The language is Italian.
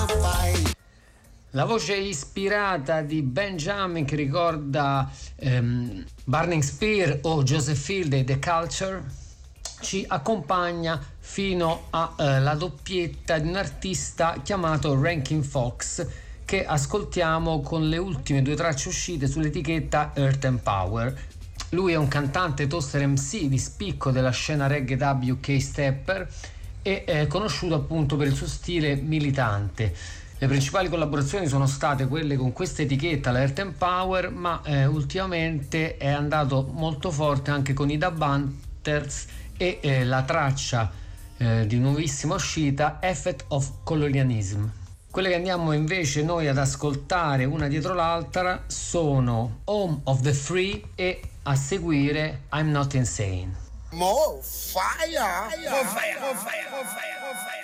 La voce ispirata di Benjamin che ricorda Burning Spear o Joseph Hill dei The Culture ci accompagna fino alla doppietta di un artista chiamato Rankin Fox, che ascoltiamo con le ultime 2 tracce uscite sull'etichetta Earth and Power. Lui è un cantante toaster MC di spicco della scena reggae dub UK stepper e è conosciuto appunto per il suo stile militante. Le principali collaborazioni sono state quelle con questa etichetta, la Earth and Power, ma ultimamente è andato molto forte anche con i Dub Hunters e la traccia di nuovissima uscita, Effect of Colonialism. Quelle che andiamo invece noi ad ascoltare una dietro l'altra sono Home of the Free e a seguire I'm Not Insane. More fire! More fire! More fire! More fire! More fire!